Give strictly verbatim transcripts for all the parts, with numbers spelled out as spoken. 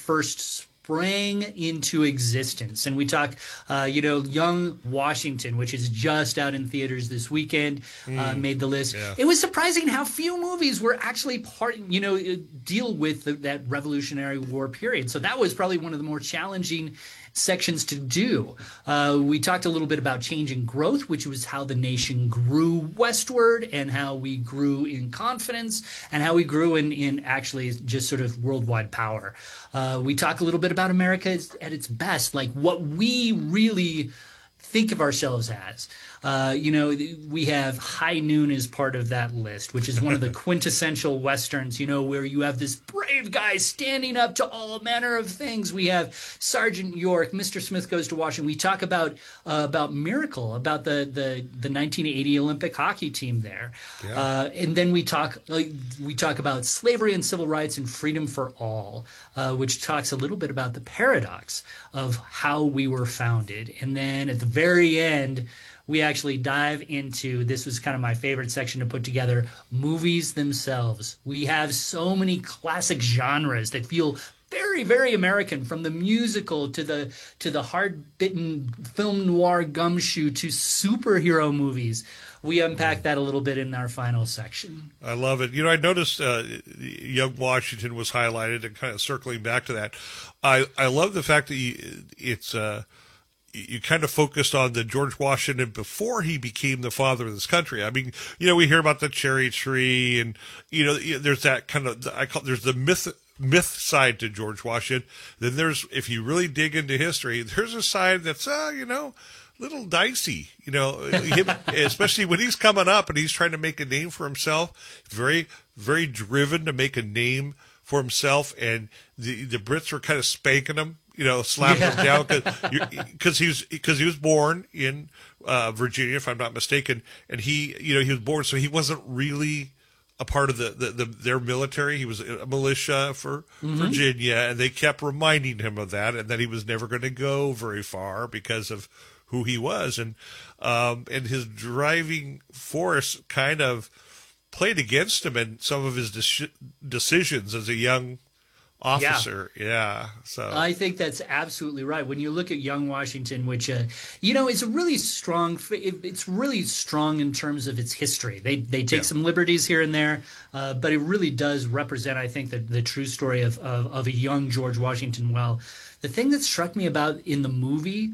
first sprang into existence. And we talk, uh, you know, Young Washington, which is just out in theaters this weekend, mm, uh, made the list. Yeah. It was surprising how few movies were actually part, you know, deal with the, that Revolutionary War period. So that was probably one of the more challenging sections to do. Uh, we talked a little bit about change and growth, which was how the nation grew westward and how we grew in confidence and how we grew in, in actually just sort of worldwide power. Uh, we talk a little bit about America at its best, like what we really think of ourselves as. Uh, you know, we have High Noon as part of that list, which is one of the quintessential Westerns, you know, where you have this brave guy standing up to all manner of things. We have Sergeant York, Mister Smith Goes to Washington. We talk about uh, about Miracle, about the, the, the nineteen eighty Olympic hockey team there. Yeah. Uh, and then we talk uh, we talk about slavery and civil rights and freedom for all, uh, which talks a little bit about the paradox of how we were founded. And then at the very end, we actually dive into, this was kind of my favorite section to put together, movies themselves. We have so many classic genres that feel very, very American, from the musical to the to the hard-bitten film noir gumshoe to superhero movies. We unpack that a little bit in our final section. I love it. You know, I noticed uh, Young Washington was highlighted, and kind of circling back to that. I, I love the fact that you, it's... Uh, you kind of focused on the George Washington before he became the father of this country. I mean, you know, we hear about the cherry tree, and, you know, there's that kind of, I call, there's the myth, myth side to George Washington. Then there's, if you really dig into history, there's a side that's, uh, you know, a little dicey, you know, him, especially when he's coming up and he's trying to make a name for himself. Very, very driven to make a name for himself. And the, the Brits were kind of spanking him, you know, slapping yeah. him down because he was because he was born in uh, Virginia, if I'm not mistaken, and he, you know, he was born, so he wasn't really a part of the, the, the their military. He was a militia for mm-hmm. Virginia, and they kept reminding him of that, and that he was never going to go very far because of who he was, and um, and his driving force kind of played against him in some of his de- decisions as a young officer. Yeah. yeah. So I think that's absolutely right. When you look at Young Washington, which, uh, you know, it's a really strong, it's really strong in terms of its history. They they take yeah. some liberties here and there, uh, but it really does represent, I think, the, the true story of, of, of a young George Washington well. The thing that struck me about in the movie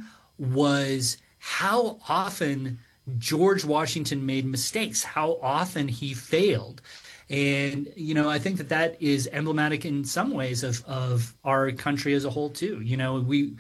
was how often George Washington made mistakes, how often he failed. And, you know, I think that that is emblematic in some ways of, of our country as a whole, too. You know, we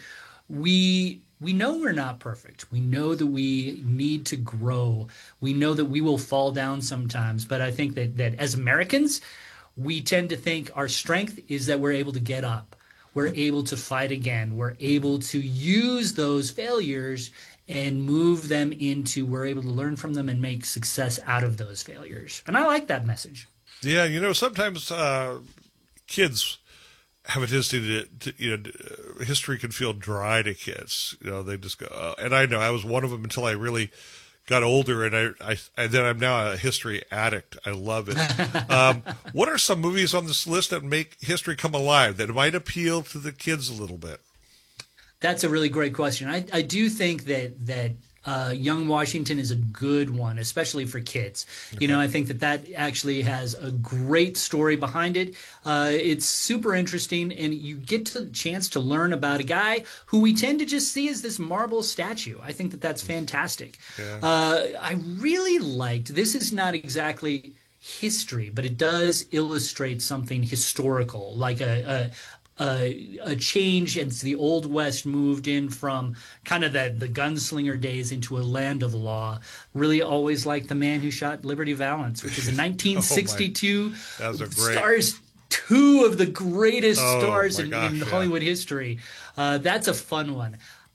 we we know we're not perfect. We know that we need to grow. We know that we will fall down sometimes. But I think that, that as Americans, we tend to think our strength is that we're able to get up. We're able to fight again. We're able to use those failures and move them into, we're able to learn from them and make success out of those failures. And I like that message. Yeah, you know, sometimes uh, kids have a tendency to, to, you know, history can feel dry to kids. You know, they just go, uh, and I know I was one of them until I really got older, and I, I and then I'm now a history addict. I love it. um, what are some movies on this list that make history come alive, that might appeal to the kids a little bit? That's a really great question. I, I do think that that uh, Young Washington is a good one, especially for kids. Okay. You know, I think that that actually has a great story behind it. Uh, it's super interesting, and you get to the chance to learn about a guy who we tend to just see as this marble statue. I think that that's fantastic. Yeah. Uh, I really liked, this is not exactly history, but it does illustrate something historical, like a, a Uh, a change as the Old West moved in from kind of the, the gunslinger days into a land of law. Really always like The Man Who Shot Liberty Valance, which is a nineteen sixty-two oh that was a great... stars two of the greatest oh stars in, gosh, in yeah. Hollywood history. Uh, that's a fun one.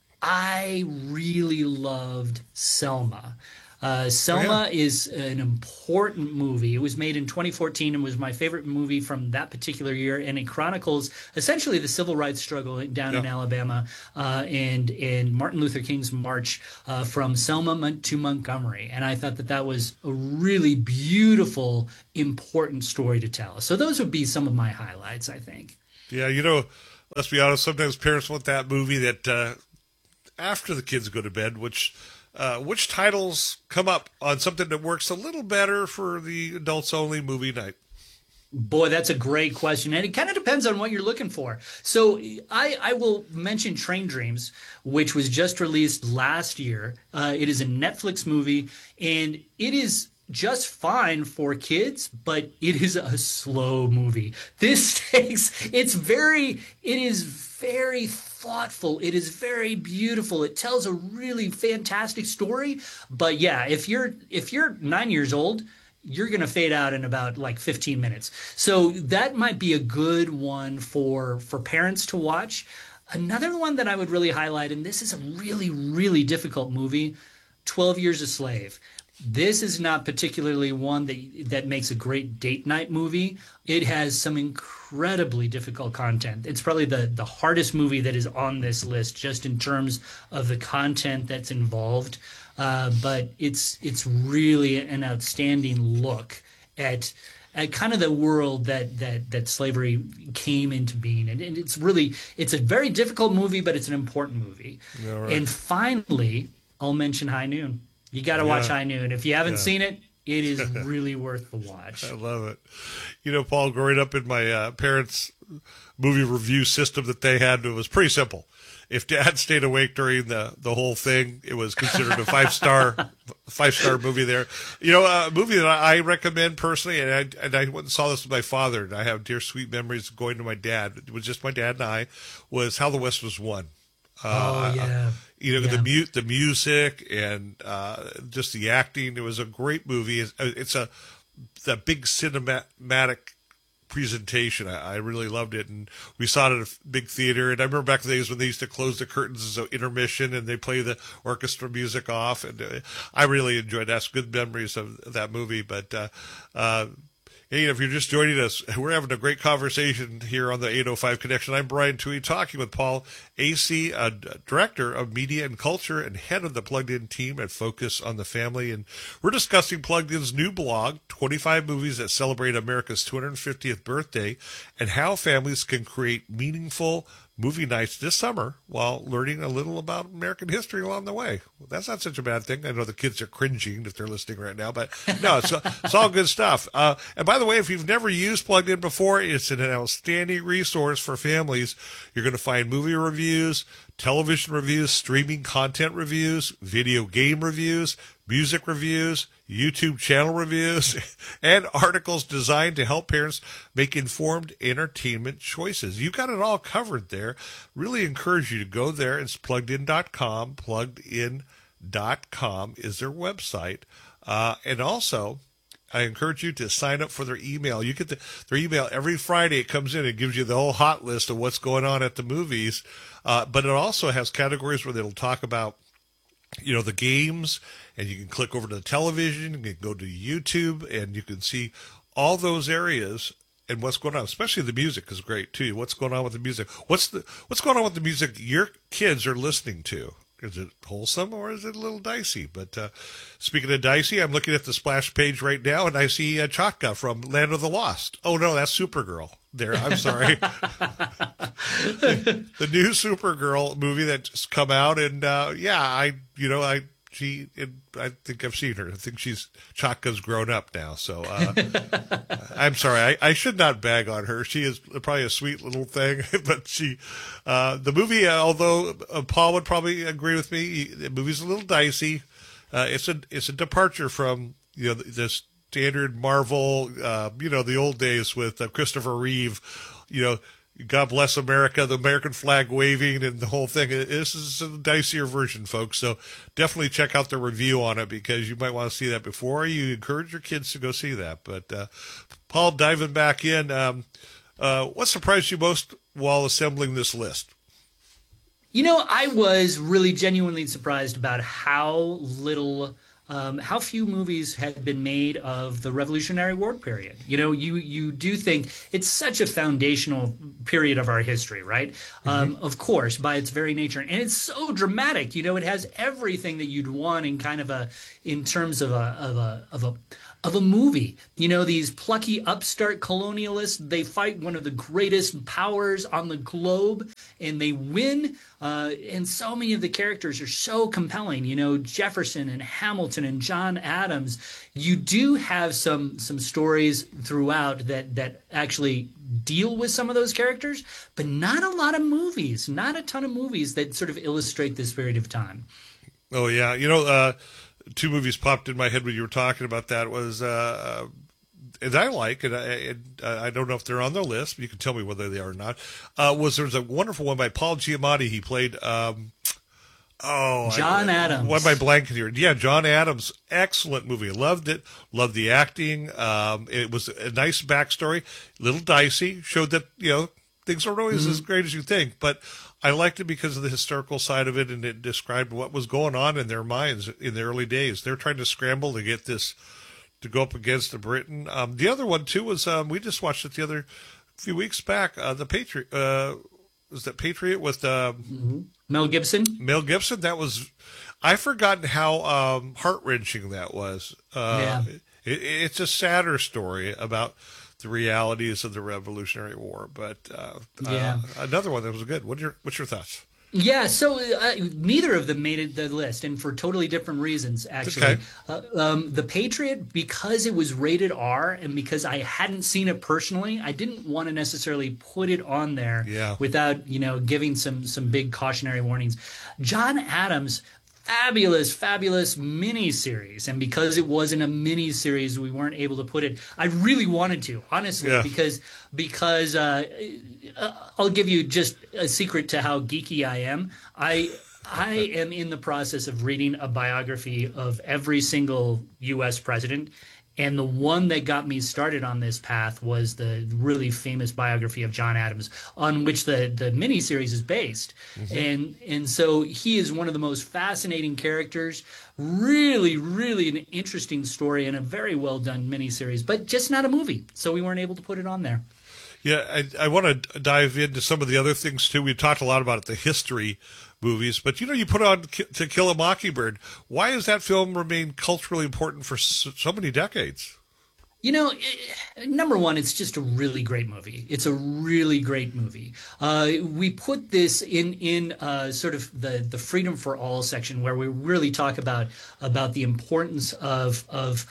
I really loved Selma. Uh, Selma oh, yeah. is an important movie. It was made in twenty fourteen and was my favorite movie from that particular year. And it chronicles essentially the civil rights struggle down yeah. in Alabama uh, and and Martin Luther King's march uh, from Selma to Montgomery. And I thought that that was a really beautiful, important story to tell. So those would be some of my highlights, I think. Yeah, you know, let's be honest, sometimes parents want that movie that uh, after the kids go to bed, which uh, which titles come up on something that works a little better for the adults-only movie night? Boy, that's a great question. And it kind of depends on what you're looking for. So I, I will mention Train Dreams, which was just released last year. Uh, it is a Netflix movie, and it is just fine for kids, but it is a slow movie. This takes, it's very, it is very thoughtful. It is very beautiful. It tells a really fantastic story. But yeah, if you're, if you're nine years old, you're going to fade out in about like fifteen minutes. So that might be a good one for, for parents to watch. Another one that I would really highlight, and this is a really, really difficult movie, twelve Years a Slave. This is not particularly one that that makes a great date night movie. It has some incredibly difficult content. It's probably the, the hardest movie that is on this list just in terms of the content that's involved. Uh, but it's it's really an outstanding look at at kind of the world that that that slavery came into being, and, and it's really it's a very difficult movie, but it's an important movie. Yeah, right. And finally, I'll mention High Noon. You got to yeah. watch High Noon. If you haven't yeah. seen it, it is really worth the watch. I love it. You know, Paul, growing up in my uh, parents' movie review system that they had, it was pretty simple. If Dad stayed awake during the, the whole thing, it was considered a five star five star movie. There, you know, a movie that I recommend personally, and I and I went and saw this with my father, and I have dear sweet memories of going to my dad. It was just my dad and I. Was How the West Was Won. Uh, oh yeah, you know yeah. the mute, the music, and uh, just the acting. It was a great movie. It's, it's a the big cinematic presentation. I, I really loved it, and we saw it at a big theater. And I remember back in the days when they used to close the curtains as an intermission, and they play the orchestra music off. And uh, I really enjoyed that. That's good memories of that movie. But uh, uh, hey, if you're just joining us, we're having a great conversation here on the eight oh five Connection. I'm Brian Toohey, talking with Paul Asay, uh, Director of Media and Culture and head of the Plugged In team at Focus on the Family. And we're discussing Plugged In's new blog, twenty-five movies that celebrate America's two hundred fiftieth birthday, and how families can create meaningful movie nights this summer while learning a little about American history along the way. Well, that's not such a bad thing. I know the kids are cringing if they're listening right now, but no, it's, it's all good stuff. Uh, and by the way, if you've never used Plugged In before, it's an outstanding resource for families. You're going to find movie reviews, television reviews, streaming content reviews, video game reviews, music reviews, YouTube channel reviews, and articles designed to help parents make informed entertainment choices. You got it all covered there. Really encourage you to go there. It's plugged in dot com. plugged in dot com is their website. Uh, and also, I encourage you to sign up for their email. You get the, their email every Friday. It comes in. It gives you the whole hot list of what's going on at the movies. Uh, but it also has categories where they'll talk about, you know, the games, and you can click over to the television, and you can go to YouTube, and you can see all those areas and what's going on. Especially the music is great too. What's going on with the music? What's the what's going on with the music your kids are listening to? Is it wholesome or is it a little dicey? But uh, speaking of dicey, I'm looking at the splash page right now, and I see uh, Chaka from Land of the Lost. Oh, no, that's Supergirl. There, I'm sorry. the, the new Supergirl movie that's come out, and uh, yeah, I, you know, I, she, it, I think I've seen her. I think she's Chaka's grown up now. So uh, I'm sorry, I, I should not bag on her. She is probably a sweet little thing, but she, uh, the movie, uh, although uh, Paul would probably agree with me, the movie's a little dicey. Uh, it's a, it's a departure from, you know, this standard Marvel, uh, you know, the old days with uh, Christopher Reeve, you know, God bless America, the American flag waving and the whole thing. This is a dicier version, folks. So definitely check out the review on it, because you might want to see that before you encourage your kids to go see that. But uh, Paul, diving back in, um, uh, what surprised you most while assembling this list? You know, I was really genuinely surprised about how little Um, how few movies had been made of the Revolutionary War period. You know, you you do think it's such a foundational period of our history, right? Mm-hmm. Um, of course, by its very nature, and it's so dramatic. You know, it has everything that you'd want in kind of a in terms of a of a of a of a movie. You know, these plucky upstart colonialists, they fight one of the greatest powers on the globe and they win. Uh, and so many of the characters are so compelling. You know, Jefferson and Hamilton and John Adams. You do have some some stories throughout that that actually deal with some of those characters, but not a lot of movies, not a ton of movies that sort of illustrate this period of time. Oh, yeah. You know, uh, two movies popped in my head when you were talking about that was, uh, and I like, and I, and I don't know if they're on the list, but you can tell me whether they are or not, uh, was there's a wonderful one by Paul Giamatti. He played, um, oh, John I, Adams. Why am I blanking here? Yeah, John Adams. Excellent movie. Loved it. Loved the acting. Um, it was a nice backstory, a little dicey, showed that, you know, things aren't always mm-hmm. as great as you think, but I liked it because of the historical side of it, and it described what was going on in their minds in the early days. They're trying to scramble to get this, to go up against the Britain. Um, the other one, too, was, um, we just watched it the other few weeks back, uh, The Patriot, uh, was that Patriot with um, mm-hmm. Mel Gibson? Mel Gibson. That was, I've forgotten how um, heart-wrenching that was. Uh, yeah. It, it's a sadder story about the realities of the Revolutionary War, but uh, yeah. uh, another one that was good. What's your what's your thoughts? Yeah, so uh, neither of them made it the list, and for totally different reasons, actually. Okay. Uh, um, the Patriot, because it was rated R, and because I hadn't seen it personally, I didn't want to necessarily put it on there yeah. without, you know, giving some some big cautionary warnings. John Adams. Fabulous, fabulous mini-series. And because it wasn't a mini-series, we weren't able to put it. I really wanted to, honestly, yeah. because because uh, I'll give you just a secret to how geeky I am. I I am in the process of reading a biography of every single U S president. And the one that got me started on this path was the really famous biography of John Adams, on which the, the miniseries is based. Mm-hmm. And and so he is one of the most fascinating characters, really, really an interesting story and a very well done miniseries, but just not a movie. So we weren't able to put it on there. Yeah, I, I want to dive into some of the other things, too. We talked a lot about it, the history movies, but, you know, you put on To Kill a Mockingbird. Why has that film remained culturally important for so, so many decades? You know, it, number one, it's just a really great movie. It's a really great movie. Uh, we put this in in uh, sort of the, the Freedom for All section, where we really talk about about the importance of of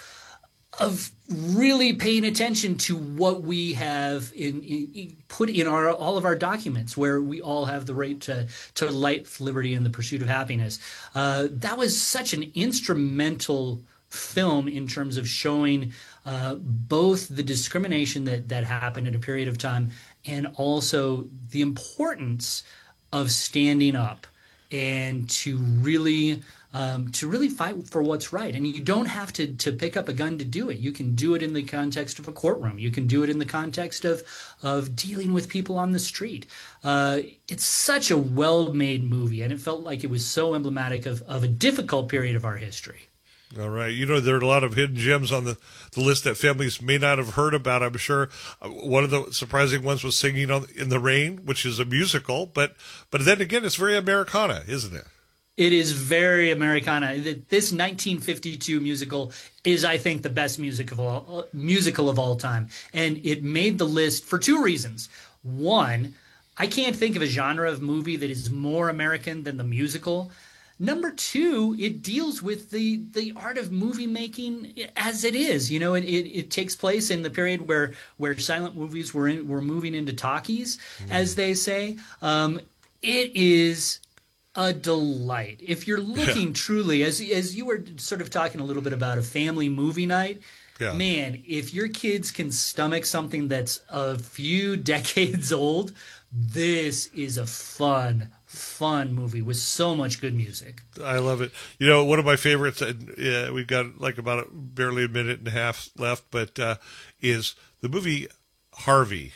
of really paying attention to what we have in, in put in our all of our documents, where we all have the right to to life, liberty, and the pursuit of happiness. Uh, that was such an instrumental film in terms of showing uh, both the discrimination that that happened at a period of time, and also the importance of standing up and to really um, to really fight for what's right. And you don't have to to pick up a gun to do it. You can do it in the context of a courtroom. You can do it in the context of of dealing with people on the street. Uh, it's such a well-made movie, and it felt like it was so emblematic of of a difficult period of our history. All right. You know, there are a lot of hidden gems on the, the list that families may not have heard about, I'm sure. Uh, one of the surprising ones was Singing on, in the Rain, which is a musical. But but then again, it's very Americana, isn't it? It is very Americana. This nineteen fifty-two musical is, I think, the best music of all, musical of all time. And it made the list for two reasons. One, I can't think of a genre of movie that is more American than the musical. Number two, it deals with the, the art of movie making as it is. You know, it, it, it takes place in the period where where silent movies were in, were moving into talkies, mm. as they say. Um, it is a delight. If you're looking yeah. truly, as as you were sort of talking a little bit about a family movie night, yeah. man, if your kids can stomach something that's a few decades old, this is a fun fun movie with so much good music. I love it. You know, one of my favorites, and yeah, we've got like about a, barely a minute and a half left, but uh, is the movie Harvey.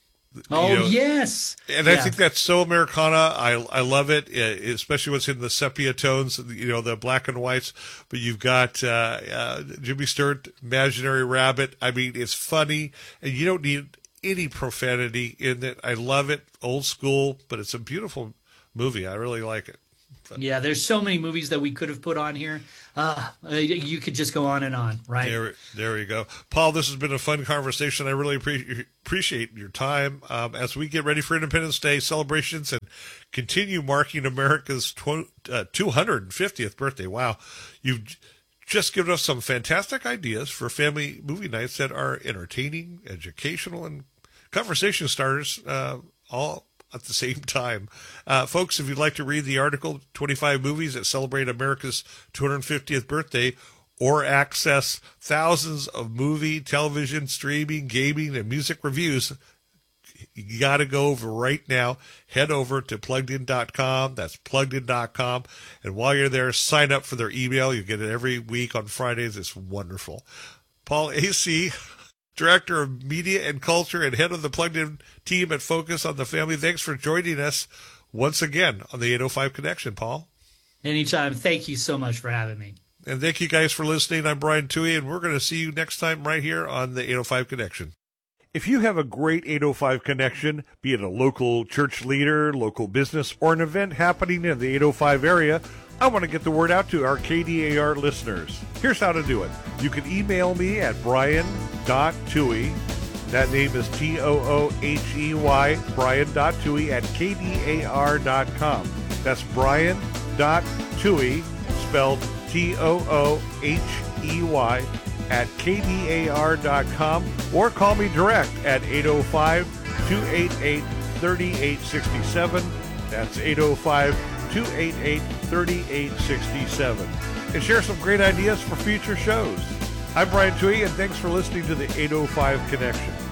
Oh, you know, yes. And yeah. I think that's so Americana. I I love it, especially what's in the sepia tones, you know, the black and whites. But you've got uh, uh, Jimmy Stewart, Imaginary Rabbit. I mean, it's funny, and you don't need any profanity in it. I love it. Old school, but it's a beautiful movie. I really like it. But yeah, there's so many movies that we could have put on here. Uh, you could just go on and on, right? There, there you go. Paul, this has been a fun conversation. I really pre- appreciate your time. Um, as we get ready for Independence Day celebrations and continue marking America's tw- uh, two hundred fiftieth birthday. Wow. You've just given us some fantastic ideas for family movie nights that are entertaining, educational, and conversation starters uh, all at the same time. Uh, folks, if you'd like to read the article, twenty-five movies that celebrate America's two hundred fiftieth birthday, or access thousands of movie, television, streaming, gaming, and music reviews, you got to go over right now. Head over to plugged in dot com. That's plugged in dot com. And while you're there, sign up for their email. You get it every week on Fridays. It's wonderful. Paul Asay, Director of Media and Culture and head of the Plugged In team at Focus on the Family. Thanks for joining us once again on the eight oh five Connection, Paul. Anytime. Thank you so much for having me. And thank you guys for listening. I'm Brian Tuohy, and we're going to see you next time right here on the eight oh five Connection. If you have a great eight oh five connection, be it a local church leader, local business, or an event happening in the eight oh five area, I want to get the word out to our K D A R listeners. Here's how to do it. You can email me at brian dot tuohy. That name is T O O H E Y, brian dot tuohy at k d a r dot com. That's brian dot tuohy, spelled T O O H E Y, at k d a r dot com, or call me direct at eight oh five, two eight eight, three eight six seven. That's eight oh five, two eight eight, three eight six seven. And share some great ideas for future shows. I'm Brian Tuohy, and thanks for listening to the eight oh five Connection.